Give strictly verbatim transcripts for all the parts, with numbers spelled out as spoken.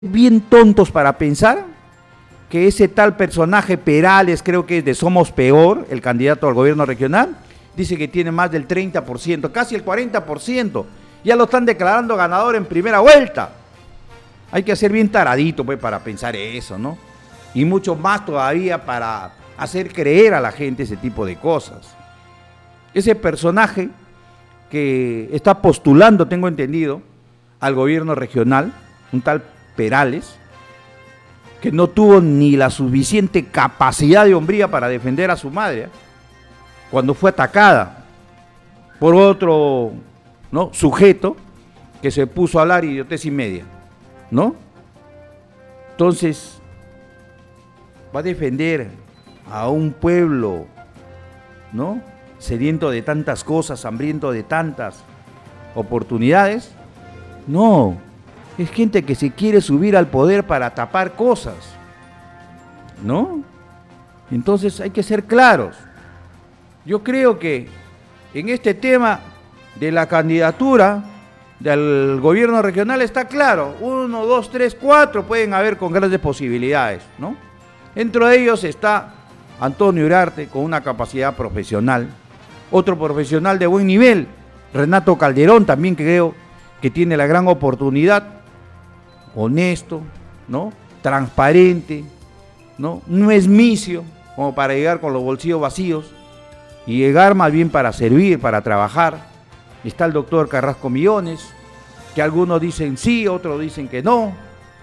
bien tontos para pensar que ese tal personaje Perales, creo que es de Somos Peor, el candidato al gobierno regional, dice que tiene más del treinta por ciento, casi el cuarenta por ciento. Ya lo están declarando ganador en primera vuelta. Hay que ser bien taradito pues para pensar eso, ¿no? Y mucho más todavía para hacer creer a la gente ese tipo de cosas. Ese personaje que está postulando, tengo entendido, al gobierno regional, un tal Perales, que no tuvo ni la suficiente capacidad de hombría para defender a su madre, ¿eh? Cuando fue atacada por otro, ¿no?, sujeto que se puso a hablar idiotez y media, ¿no? Entonces, va a defender a un pueblo, ¿no?, sediento de tantas cosas, hambriento de tantas oportunidades. No, es gente que se quiere subir al poder para tapar cosas, ¿no? Entonces hay que ser claros. Yo creo que en este tema de la candidatura del gobierno regional está claro, uno, dos, tres, cuatro pueden haber con grandes posibilidades, ¿no? Dentro de ellos está Antonio Ugarte con una capacidad profesional, otro profesional de buen nivel, Renato Calderón también creo que tiene la gran oportunidad, honesto, ¿no?, transparente, ¿no?, no es misio como para llegar con los bolsillos vacíos y llegar más bien para servir, para trabajar. Está el doctor Carrasco Millones, que algunos dicen sí, otros dicen que no,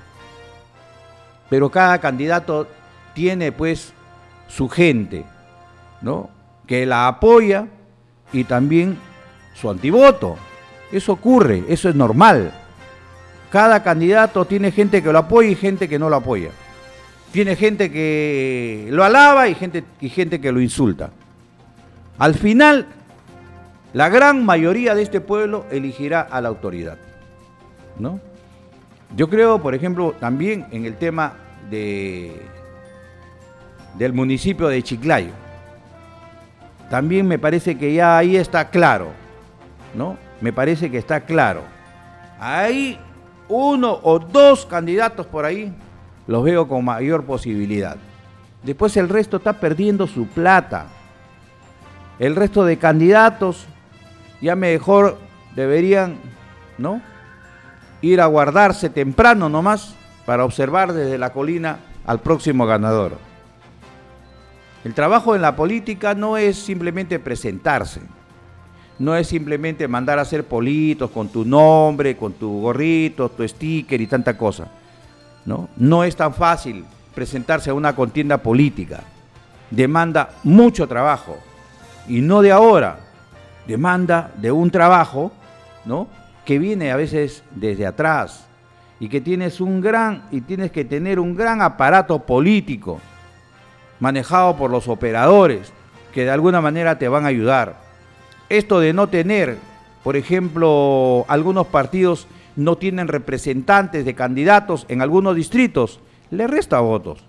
pero cada candidato tiene pues su gente, ¿no?, que la apoya y también su antivoto. Eso ocurre, eso es normal. Cada candidato tiene gente que lo apoya y gente que no lo apoya. Tiene gente que lo alaba y gente, y gente que lo insulta. Al final, la gran mayoría de este pueblo elegirá a la autoridad, ¿no? Yo creo, por ejemplo, también en el tema de, del municipio de Chiclayo. También me parece que ya ahí está claro, ¿no? Me parece que está claro. Hay uno o dos candidatos por ahí, los veo con mayor posibilidad. Después el resto está perdiendo su plata. El resto de candidatos ya mejor deberían, ¿no?, ir a guardarse temprano nomás para observar desde la colina al próximo ganador. El trabajo en la política no es simplemente presentarse, no es simplemente mandar a hacer politos con tu nombre, con tu gorrito, tu sticker y tanta cosa, ¿no? No es tan fácil presentarse a una contienda política. Demanda mucho trabajo y no de ahora, demanda de un trabajo, ¿no?, que viene a veces desde atrás y que tienes un gran y tienes que tener un gran aparato político manejado por los operadores que de alguna manera te van a ayudar. Esto de no tener, por ejemplo, algunos partidos no tienen representantes de candidatos en algunos distritos, les resta votos.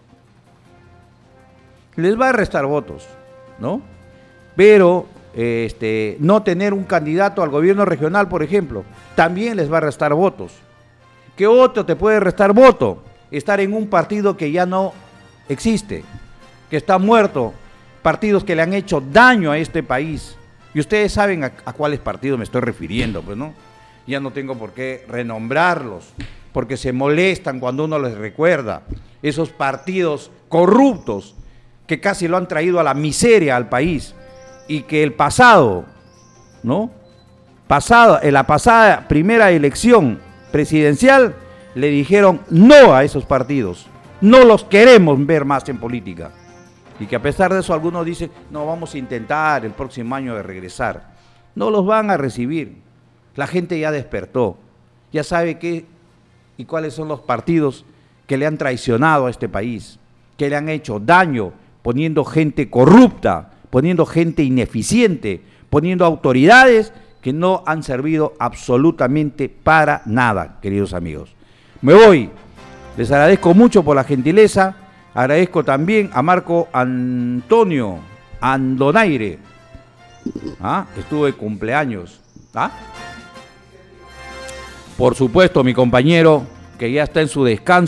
Les va a restar votos, ¿no? Pero este, no tener un candidato al gobierno regional, por ejemplo, también les va a restar votos. ¿Qué otro te puede restar voto? Estar en un partido que ya no existe, que está muerto, partidos que le han hecho daño a este país. Y ustedes saben a, a cuáles partidos me estoy refiriendo, pues, ¿no? Ya no tengo por qué renombrarlos, porque se molestan cuando uno les recuerda. Esos partidos corruptos que casi lo han traído a la miseria al país y que el pasado, ¿no?, pasado, en la pasada primera elección presidencial le dijeron no a esos partidos. No los queremos ver más en política. Y que a pesar de eso algunos dicen, no, vamos a intentar el próximo año de regresar. No los van a recibir. La gente ya despertó, ya sabe qué y cuáles son los partidos que le han traicionado a este país, que le han hecho daño poniendo gente corrupta, poniendo gente ineficiente, poniendo autoridades que no han servido absolutamente para nada, queridos amigos. Me voy. Les agradezco mucho por la gentileza. Agradezco también a Marco Antonio Andonaire. ¿Ah? Estuvo de cumpleaños. ¿Ah? Por supuesto, mi compañero que ya está en su descanso.